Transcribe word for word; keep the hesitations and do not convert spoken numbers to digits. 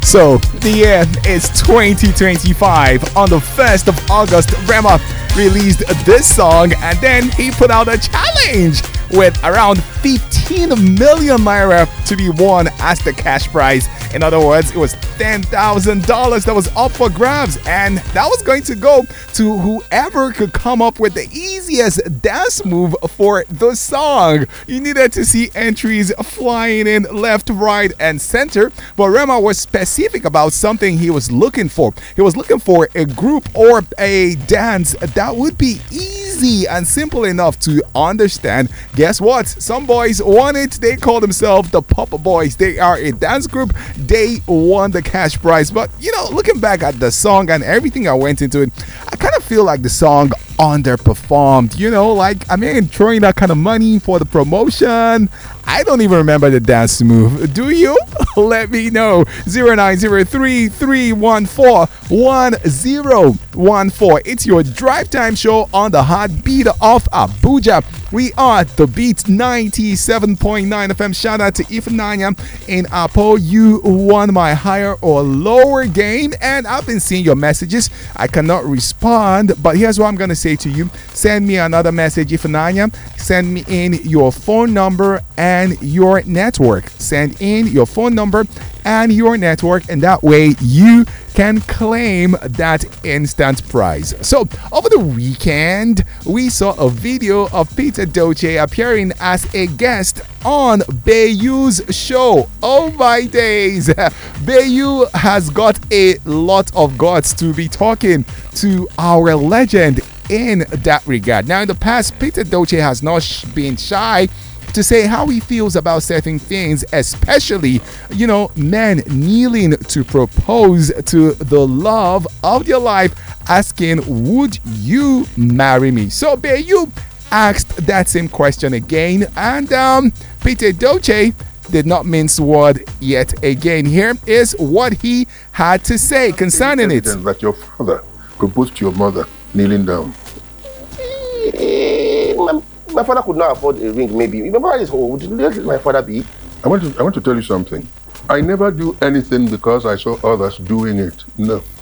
So, the year is twenty twenty-five. On the first of August, Rema released this song and then he put out a challenge with around fifteen million naira to be won as the cash prize. In other words, it was ten thousand dollars that was up for grabs, and that was going to go to whoever could come up with the easiest dance move for the song. You needed to see entries flying in left, right, and center, but Rema was specific about something he was looking for. He was looking for a group or a dance that would be easy and simple enough to understand. Guess what? Some boys won it. They call themselves the Papa Boys. They are a dance group. They won the cash prize. But, you know, looking back at the song and everything I went into it, I kind of feel like the song underperformed. You know, like, I mean, throwing that kind of money for the promotion. I don't even remember the dance move. Do you? Let me know. zero nine zero three, three one four, one zero one four. It's your drive time show on the heartbeat of Abuja. We are the Beat ninety-seven point nine F M. Shout out to Ifunanya in Apo. You won my higher or lower game, and I've been seeing your messages. I cannot respond, but here's what I'm going to say to you. Send me another message, Ifunanya. Send me in your phone number and your network. Send in your phone number and your network, and that way you can claim that instant prize. So over the weekend, we saw a video of Peter Doche appearing as a guest on Bayou's show. Oh my days, Bayou has got a lot of guts to be talking to our legend in that regard. Now, in the past, Peter Doche has not sh- been shy to say how he feels about certain things, especially, you know, men kneeling to propose to the love of their life, asking, would you marry me? So Bayou asked that same question again, and um, Peter Doche did not mince word yet again. Here is what he had to say concerning it. That your father proposed to your mother kneeling down. My father could not afford a ring, maybe. My father is old. Let my father be. I want to I want to tell you something. I never do anything because I saw others doing it. No.